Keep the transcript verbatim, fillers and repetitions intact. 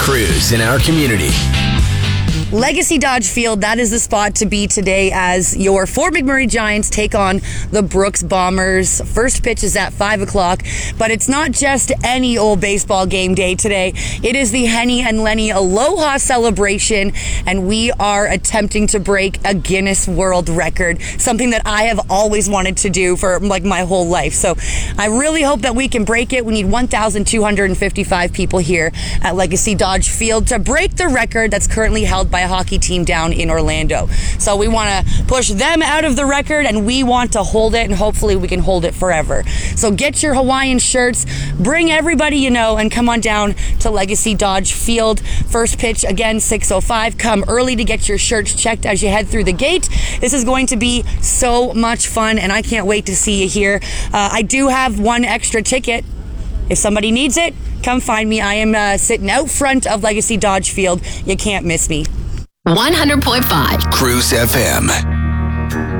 Cruise in our community. Legacy Dodge Field, that is the spot to be today as your Fort McMurray Giants take on the Brooks Bombers. First pitch is at five o'clock, but it's not just any old baseball game day today. It is the Henny and Lenny Aloha celebration, and we are attempting to break a Guinness World Record, something that I have always wanted to do for like my whole life. So I really hope that we can break it. We need one thousand two hundred fifty-five people here at Legacy Dodge Field to break the record that's currently held by a hockey team down in Orlando. So we want to push them out of the record, and we want to hold it, and hopefully we can hold it forever. So get your Hawaiian shirts, bring everybody you know, and come on down to Legacy Dodge Field. First pitch, again, six oh five. Come early to get your shirts checked as you head through the gate. This is going to be so much fun, and I can't wait to see you here. Uh, I do have one extra ticket. If somebody needs it, come find me. I am uh, sitting out front of Legacy Dodge Field. You can't miss me. one hundred point five Cruise F M.